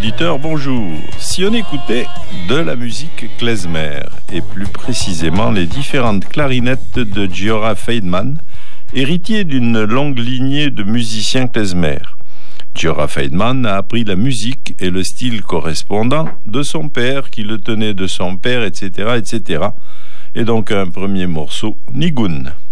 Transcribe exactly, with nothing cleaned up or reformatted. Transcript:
auditeurs, bonjour. Si on écoutait de la musique klezmer, et plus précisément les différentes clarinettes de Giora Feidman, héritier d'une longue lignée de musiciens klezmer. Giora Feidman a appris la musique et le style correspondant de son père, qui le tenait de son père, et cetera, et cetera. Et donc un premier morceau, Nigun.